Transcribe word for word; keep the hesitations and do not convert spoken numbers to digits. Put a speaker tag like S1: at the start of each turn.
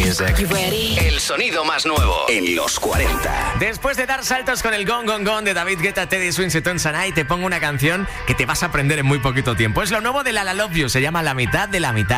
S1: Music.
S2: You ready?
S1: El sonido más nuevo en los cuarenta.
S3: Después de dar saltos con el Gone Gone Gone de David Guetta, Teddy Swims y Tom Sanai, te pongo una canción que te vas a aprender en muy poquito tiempo. Es lo nuevo de La La Love You, se llama La Mitad de la Mitad.